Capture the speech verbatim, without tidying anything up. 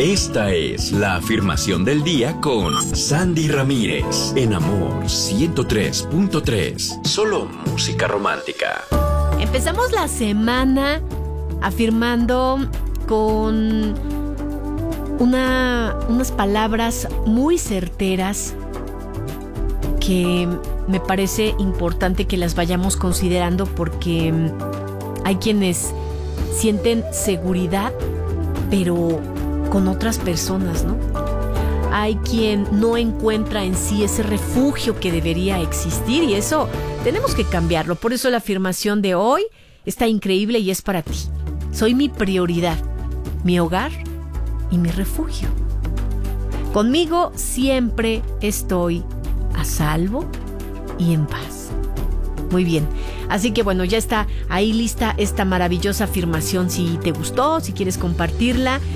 Esta es la afirmación del día con Sandy Ramírez en Amor ciento tres punto tres. Solo música romántica. Empezamos la semana afirmando con una, unas palabras muy certeras que me parece importante que las vayamos considerando porque hay quienes sienten seguridad, pero con otras personas, ¿no? Hay quien no encuentra en sí ese refugio que debería existir y eso tenemos que cambiarlo. Por eso la afirmación de hoy está increíble y es para ti. Soy mi prioridad, mi hogar y mi refugio. Conmigo siempre estoy a salvo y en paz. Muy bien, así que bueno, ya está ahí lista esta maravillosa afirmación. Si te gustó, si quieres compartirla,